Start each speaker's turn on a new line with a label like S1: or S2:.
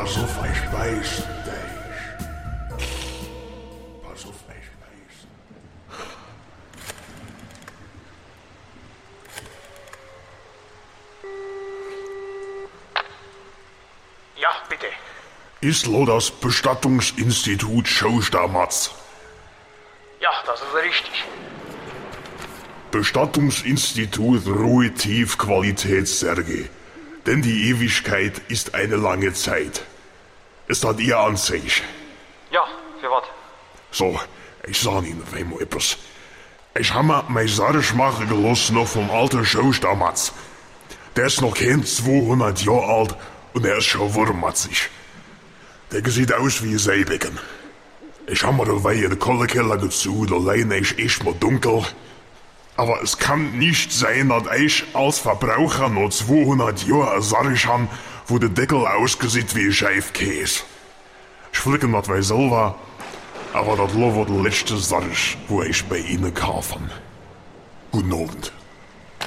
S1: Pass auf, ich beiß dich. Pass auf, ich beiß.
S2: Ja, bitte.
S1: Ist lo das Bestattungsinstitut Schostamatz?
S2: Ja, das ist richtig.
S1: Bestattungsinstitut Ruhe Tief Qualitätssärge. Denn die Ewigkeit ist eine lange Zeit. Es hat ihr an sich.
S2: Ja, für was?
S1: So, ich sag Ihnen einmal etwas. Ich hab mir mein Sarg machen gelassen noch vom alten Schostamatz. Der ist noch kein 200 Jahre alt und er ist schon wurmatzig. Der sieht aus wie ein Seebecken. Ich hab mir dabei in den Kohlekeller gezogen, allein ist echt mal dunkel. Aber es kann nicht sein, dass ich als Verbraucher noch 200 Jahre ein Sarg habe, wo der Deckel aussieht wie ein Scheifkäse. Ich flicke das bei selber, aber das war der letzte Sarg, wo ich bei Ihnen kaufen. Guten Abend.